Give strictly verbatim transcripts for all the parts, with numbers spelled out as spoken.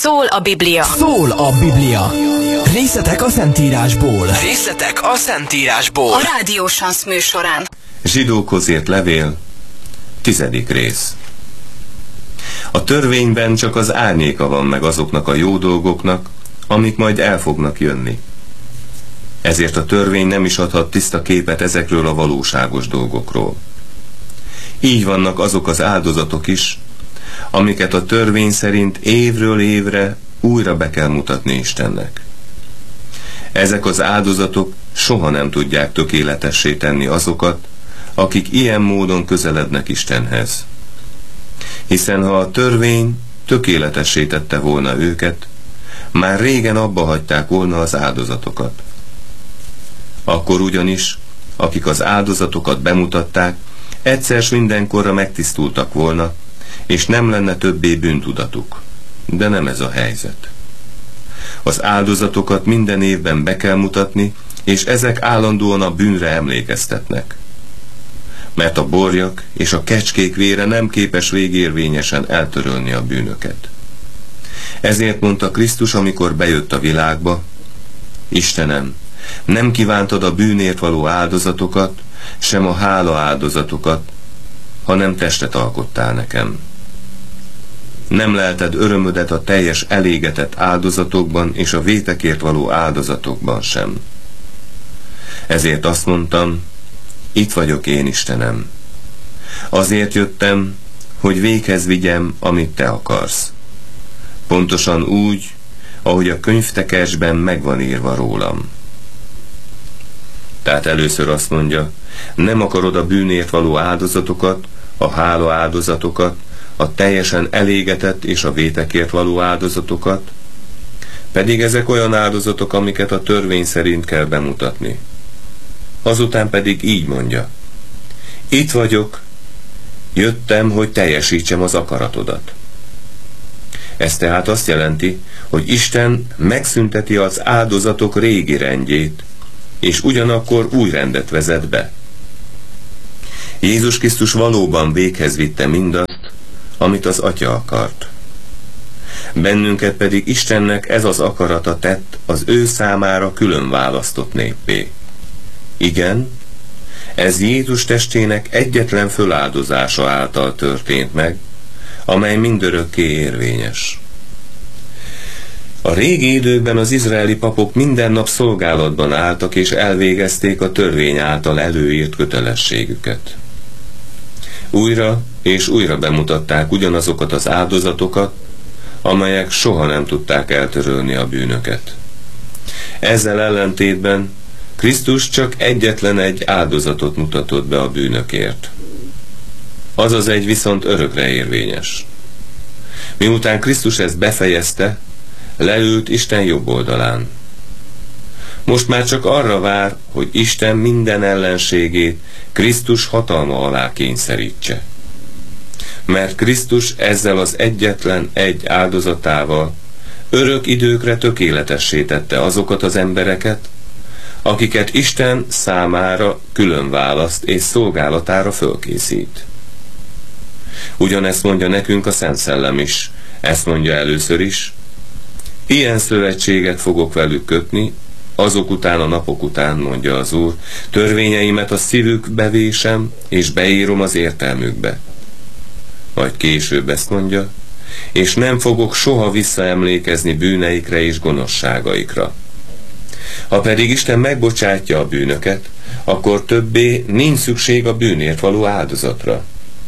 Szól a Biblia. Szól a Biblia. Részletek a Szentírásból. Részletek a Szentírásból. A Rádió Sansz műsorán. Zsidókhoz írt levél, tizedik rész. A törvényben csak az árnyéka van meg azoknak a jó dolgoknak, amik majd el fognak jönni. Ezért a törvény nem is adhat tiszta képet ezekről a valóságos dolgokról. Így vannak azok az áldozatok is, amiket a törvény szerint évről évre újra be kell mutatni Istennek. Ezek az áldozatok soha nem tudják tökéletessé tenni azokat, akik ilyen módon közelednek Istenhez. Hiszen ha a törvény tökéletessé tette volna őket, már régen abba hagyták volna az áldozatokat. Akkor ugyanis, akik az áldozatokat bemutatták, egyszer s mindenkorra megtisztultak volna, és nem lenne többé bűntudatuk. De nem ez a helyzet. Az áldozatokat minden évben be kell mutatni, és ezek állandóan a bűnre emlékeztetnek. Mert a borjak és a kecskék vére nem képes végérvényesen eltörölni a bűnöket. Ezért mondta Krisztus, amikor bejött a világba: Istenem, nem kívántad a bűnért való áldozatokat, sem a hála áldozatokat, hanem testet alkottál nekem. Nem lelted örömödet a teljes elégetett áldozatokban és a vétekért való áldozatokban sem. Ezért azt mondtam, itt vagyok én, Istenem. Azért jöttem, hogy véghez vigyem, amit te akarsz. Pontosan úgy, ahogy a könyvtekersben megvan írva rólam. Tehát először azt mondja, nem akarod a bűnért való áldozatokat, a hála áldozatokat, a teljesen elégetett és a vétekért való áldozatokat, pedig ezek olyan áldozatok, amiket a törvény szerint kell bemutatni. Azután pedig így mondja, itt vagyok, jöttem, hogy teljesítsem az akaratodat. Ez tehát azt jelenti, hogy Isten megszünteti az áldozatok régi rendjét, és ugyanakkor új rendet vezet be. Jézus Krisztus valóban véghez vitte mindazt, amit az Atya akart. Bennünket pedig Istennek ez az akarata tett az ő számára külön választott néppé. Igen, ez Jézus testének egyetlen föláldozása által történt meg, amely mindörökké érvényes. A régi időkben az izraeli papok minden nap szolgálatban álltak és elvégezték a törvény által előírt kötelességüket. Újra és újra bemutatták ugyanazokat az áldozatokat, amelyek soha nem tudták eltörölni a bűnöket. Ezzel ellentétben Krisztus csak egyetlen egy áldozatot mutatott be a bűnökért. Az az egy viszont örökre érvényes. Miután Krisztus ezt befejezte, leült Isten jobb oldalán. Most már csak arra vár, hogy Isten minden ellenségét Krisztus hatalma alá kényszerítse. Mert Krisztus ezzel az egyetlen egy áldozatával örök időkre tökéletessé tette azokat az embereket, akiket Isten számára külön választ és szolgálatára fölkészít. Ugyanezt mondja nekünk a Szent Szellem is, ezt mondja először is, ilyen szövetséget fogok velük kötni, azok után a napok után, mondja az Úr, törvényeimet a szívükbe vésem, és beírom az értelmükbe. Majd később ezt mondja, és nem fogok soha visszaemlékezni bűneikre és gonoszságaikra. Ha pedig Isten megbocsátja a bűnöket, akkor többé nincs szükség a bűnért való áldozatra.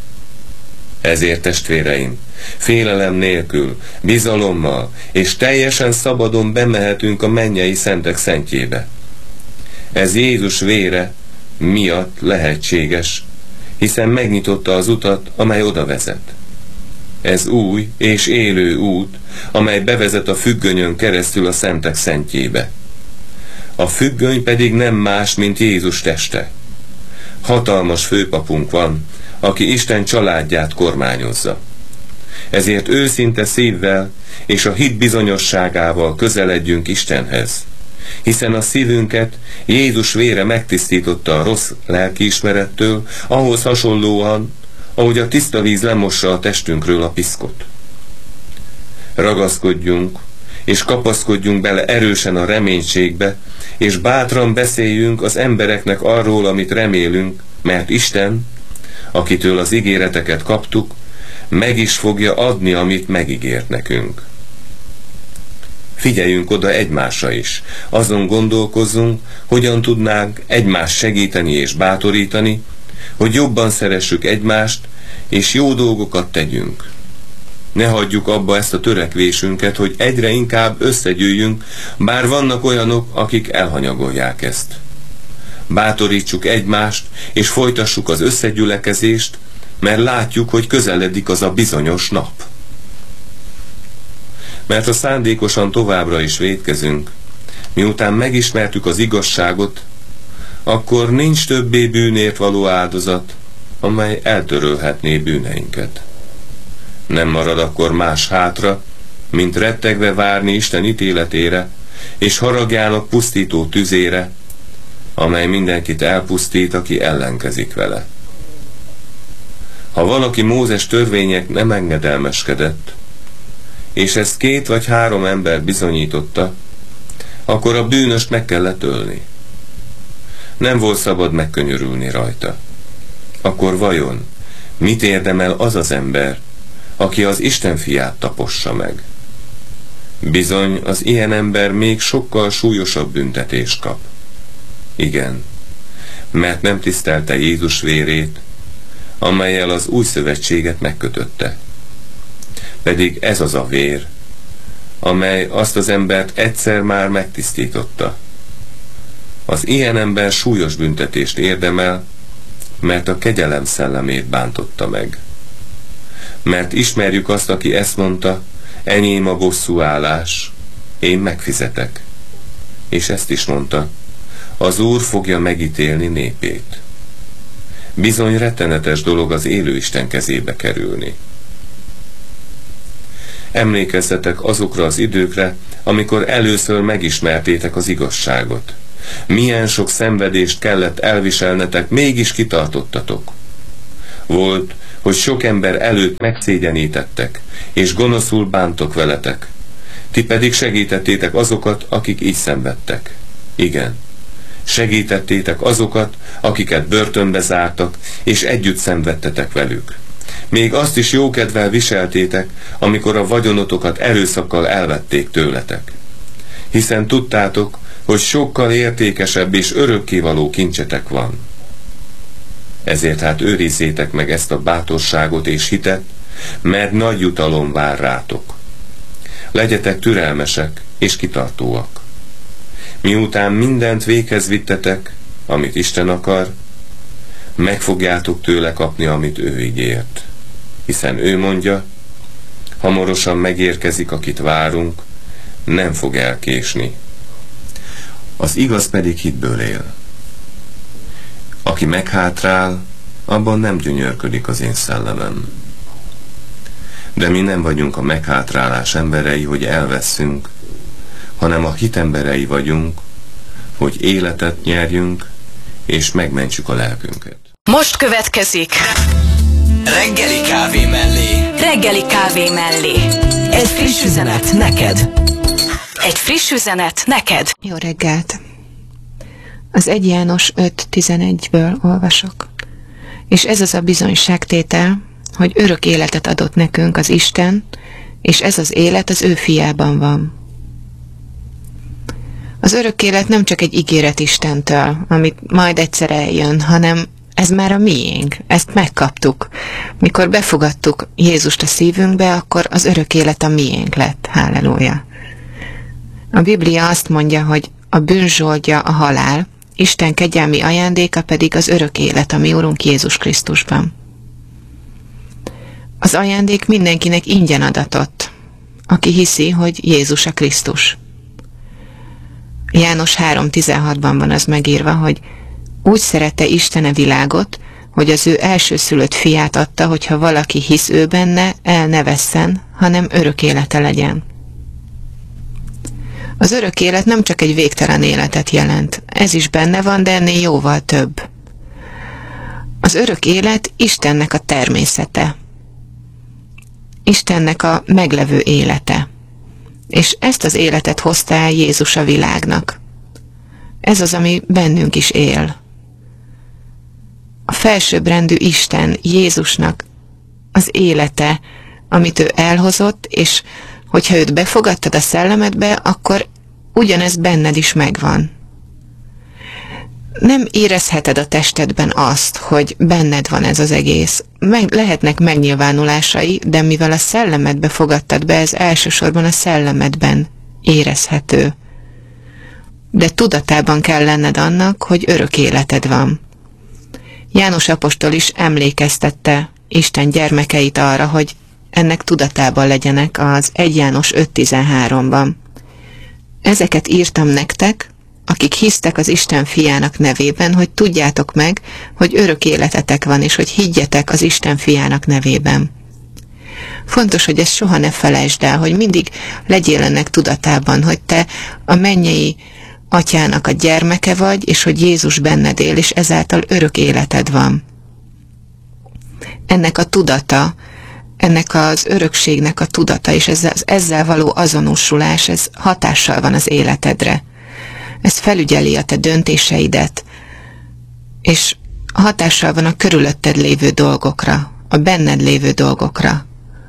Ezért, testvéreim, félelem nélkül, bizalommal és teljesen szabadon bemehetünk a mennyei szentek szentjébe. Ez Jézus vére miatt lehetséges, hiszen megnyitotta az utat, amely oda vezet. Ez új és élő út, amely bevezet a függönyön keresztül a szentek szentjébe. A függöny pedig nem más, mint Jézus teste. Hatalmas főpapunk van, aki Isten családját kormányozza. Ezért őszinte szívvel és a hit bizonyosságával közeledjünk Istenhez, hiszen a szívünket Jézus vére megtisztította a rossz lelkiismerettől, ahhoz hasonlóan, ahogy a tiszta víz lemossa a testünkről a piszkot. Ragaszkodjunk, és kapaszkodjunk bele erősen a reménységbe, és bátran beszéljünk az embereknek arról, amit remélünk, mert Isten, akitől az ígéreteket kaptuk, meg is fogja adni, amit megígért nekünk. Figyeljünk oda egymásra is, azon gondolkozzunk, hogyan tudnánk egymást segíteni és bátorítani, hogy jobban szeressük egymást, és jó dolgokat tegyünk. Ne hagyjuk abba ezt a törekvésünket, hogy egyre inkább összegyűjjünk, bár vannak olyanok, akik elhanyagolják ezt. Bátorítsuk egymást, és folytassuk az összegyülekezést, mert látjuk, hogy közeledik az a bizonyos nap. Mert ha szándékosan továbbra is vétkezünk, miután megismertük az igazságot, akkor nincs többé bűnért való áldozat, amely eltörölhetné bűneinket. Nem marad akkor más hátra, mint rettegve várni Isten ítéletére, és haragjának pusztító tüzére, amely mindenkit elpusztít, aki ellenkezik vele. Ha valaki Mózes törvények nem engedelmeskedett, és ezt két vagy három ember bizonyította, akkor a bűnöst meg kellett ölni. Nem volt szabad megkönyörülni rajta. Akkor vajon mit érdemel az az ember, aki az Isten fiát tapossa meg? Bizony, az ilyen ember még sokkal súlyosabb büntetést kap. Igen, mert nem tisztelte Jézus vérét, amellyel az új szövetséget megkötötte. Pedig ez az a vér, amely azt az embert egyszer már megtisztította. Az ilyen ember súlyos büntetést érdemel, mert a kegyelem szellemét bántotta meg. Mert ismerjük azt, aki ezt mondta, enyém a bosszúállás, én megfizetek. És ezt is mondta, az Úr fogja megítélni népét. Bizony rettenetes dolog az élő Isten kezébe kerülni. Emlékezzetek azokra az időkre, amikor először megismertétek az igazságot. Milyen sok szenvedést kellett elviselnetek, mégis kitartottatok. Volt, hogy sok ember előtt megszégyenítettek, és gonoszul bántok veletek. Ti pedig segítettétek azokat, akik így szenvedtek. Igen, segítettétek azokat, akiket börtönbe zártak, és együtt szenvedtetek velük. Még azt is jókedvel viseltétek, amikor a vagyonotokat erőszakkal elvették tőletek. Hiszen tudtátok, hogy sokkal értékesebb és örökkévaló kincsetek van. Ezért hát őrizzétek meg ezt a bátorságot és hitet, mert nagy jutalom vár rátok. Legyetek türelmesek és kitartóak. Miután mindent véghez vittetek, amit Isten akar, meg fogjátok tőle kapni, amit ő ígért. Hiszen ő mondja, hamarosan megérkezik, akit várunk, nem fog elkésni. Az igaz pedig hitből él. Aki meghátrál, abban nem gyönyörködik az én szellemem. De mi nem vagyunk a meghátrálás emberei, hogy elveszünk, hanem a hit emberei vagyunk, hogy életet nyerjünk, és megmentsük a lelkünket. Most következik Reggeli kávé mellé. Reggeli kávé mellé. Egy friss üzenet neked. Egy friss üzenet neked. Jó reggelt! Az egy János öt tizenegyből olvasok. És ez az a bizonyságtétel, hogy örök életet adott nekünk az Isten, és ez az élet az ő fiában van. Az örök élet nem csak egy ígéret Istentől, amit majd egyszer eljön, hanem ez már a miénk, ezt megkaptuk. Mikor befogadtuk Jézust a szívünkbe, akkor az örök élet a miénk lett. Halleluja! A Biblia azt mondja, hogy a bűn zsoldja a halál, Isten kegyelmi ajándéka pedig az örök élet, a mi Urunk Jézus Krisztusban. Az ajándék mindenkinek ingyen adatott, aki hiszi, hogy Jézus a Krisztus. János három tizenhatban van az megírva, hogy úgy szerette Isten a világot, hogy az ő elsőszülött fiát adta, hogyha valaki hisz ő benne, el ne vesszen, hanem örök élete legyen. Az örök élet nem csak egy végtelen életet jelent. Ez is benne van, de ennél jóval több. Az örök élet Istennek a természete. Istennek a meglevő élete. És ezt az életet hozta el Jézus a világnak. Ez az, ami bennünk is él. A felsőbbrendű Isten Jézusnak az élete, amit ő elhozott, és hogyha őt befogadtad a szellemedbe, akkor ugyanez benned is megvan. Nem érezheted a testedben azt, hogy benned van ez az egész. Meg, lehetnek megnyilvánulásai, de mivel a szellemedbe fogadtad be, ez elsősorban a szellemedben érezhető. De tudatában kell lenned annak, hogy örök életed van. János apostol is emlékeztette Isten gyermekeit arra, hogy ennek tudatában legyenek az egy János öt tizenháromban. Ezeket írtam nektek, akik hisztek az Isten fiának nevében, hogy tudjátok meg, hogy örök életetek van, és hogy higgyetek az Isten fiának nevében. Fontos, hogy ezt soha ne felejtsd el, hogy mindig legyél ennek tudatában, hogy te a mennyei atyának a gyermeke vagy, és hogy Jézus benned él, és ezáltal örök életed van. Ennek a tudata, ennek az örökségnek a tudata, és ez, az ezzel való azonosulás, ez hatással van az életedre. Ez felügyeli a te döntéseidet, és hatással van a körülötted lévő dolgokra, a benned lévő dolgokra.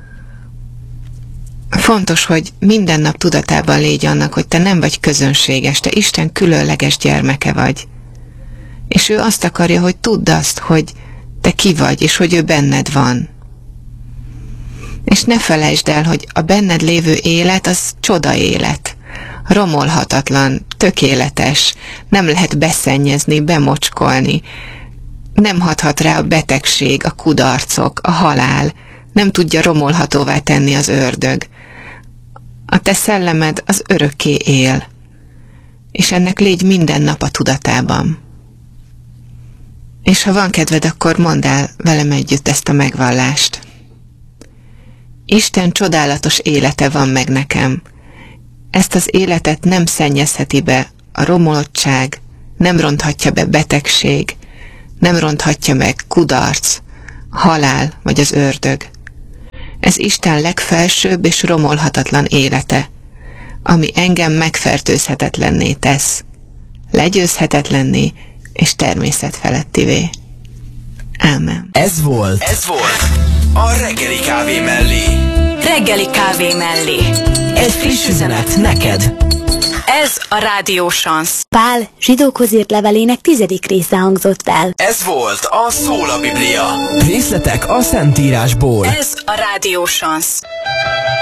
Fontos, hogy minden nap tudatában légy annak, hogy te nem vagy közönséges, te Isten különleges gyermeke vagy. És ő azt akarja, hogy tudd azt, hogy te ki vagy, és hogy ő benned van. És ne felejtsd el, hogy a benned lévő élet az csoda élet. Romolhatatlan, tökéletes, nem lehet beszennyezni, bemocskolni. Nem hathat rá a betegség, a kudarcok, a halál, nem tudja romolhatóvá tenni az ördög. A te szellemed az örökké él, és ennek légy minden nap a tudatában. És ha van kedved, akkor mondd el velem együtt ezt a megvallást. Isten csodálatos élete van meg nekem. Ezt az életet nem szennyezheti be a romolottság, nem ronthatja be betegség, nem ronthatja meg kudarc, halál vagy az ördög. Ez Isten legfelsőbb és romolhatatlan élete, ami engem megfertőzhetetlenné tesz, legyőzhetetlenné és természetfelettivé. Ámen. Ez volt. Ez volt a reggeli kávé mellé. Reggeli kávé mellé. Egy friss üzenet neked. Ez a Rádió Sansz. Pál zsidókhoz írt levelének tizedik része hangzott el. Ez volt a Szól a Biblia. Részletek a Szentírásból. Ez a Rádió Sansz.